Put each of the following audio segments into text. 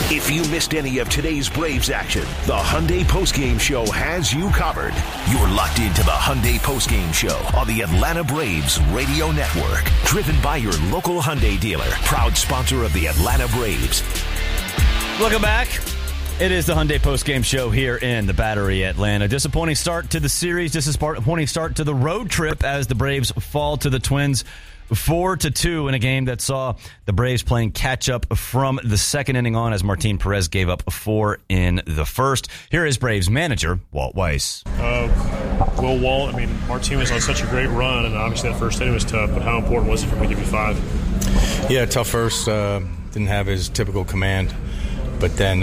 If you missed any of today's Braves action, the Hyundai Postgame Show has you covered. You're locked into the Hyundai Postgame Show on the Atlanta Braves Radio Network. Driven by your local Hyundai dealer. Proud sponsor of the Atlanta Braves. Welcome back. It is the Hyundai Postgame Show here in the Battery, Atlanta. Disappointing start to the series. Disappointing start to the road trip as the Braves fall to the Twins 4-2 in a game that saw the Braves playing catch-up from the second inning on as Martin Perez gave up 4 in the first. Here is Braves manager Walt Weiss. Walt, Martin was on such a great run, and obviously that first inning was tough, but how important was it for him to give you 5? Yeah, tough first. Didn't have his typical command, but then,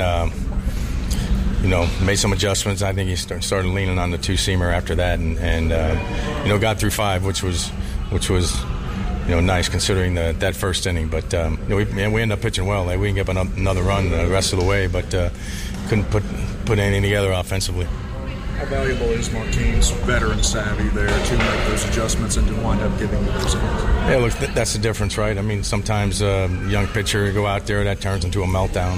made some adjustments. I think he started leaning on the two-seamer after that and got through 5, which was nice considering that first inning. But we ended up pitching well. We didn't get another run the rest of the way, but couldn't put anything together offensively. How valuable is Martin's veteran savvy there to make those adjustments and to wind up giving the results? Yeah, look, that's the difference, right? Sometimes a young pitcher go out there, that turns into a meltdown,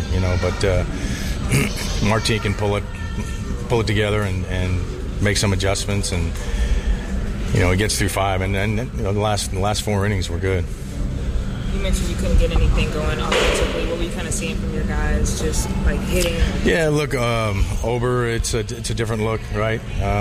but Martin can pull it together and make some adjustments, and he gets through 5, and then the last 4 innings were good. You mentioned you couldn't get anything going offensively. What were you kind of seeing from your guys, just like hitting? Yeah, look, Ober, it's a different look, right?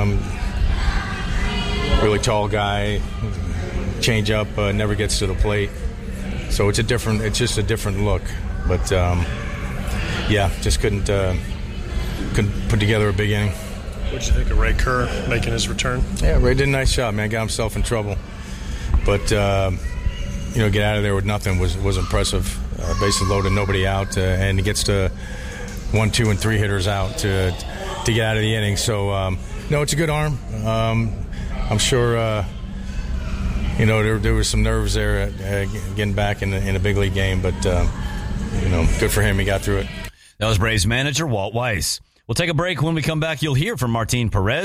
Really tall guy, change up, never gets to the plate, so it's just a different look. But just couldn't put together a big inning. What did you think of Ray Kerr making his return? Yeah, Ray did a nice job, man. Got himself in trouble. But, get out of there with nothing was impressive. Bases loaded, nobody out, and he gets to 1, 2, and 3 hitters out to get out of the inning. So, it's a good arm. I'm sure, there was some nerves there getting back in a big league game. But, good for him. He got through it. That was Braves manager Walt Weiss. We'll take a break. When we come back, you'll hear from Martin Perez.